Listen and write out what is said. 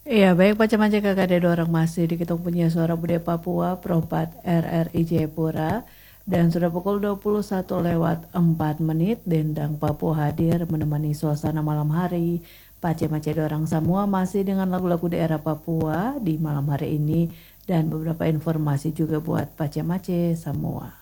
Iya, baik macam-macam kakak ada orang masih di Ketong punya Suara Budaya Papua, Propat RRI Jayapura. Dan sudah pukul 21:04 Dendang Papua hadir menemani suasana malam hari. Pace-mace orang semua masih dengan lagu-lagu daerah Papua di malam hari ini. Dan beberapa informasi juga buat pace-mace semua.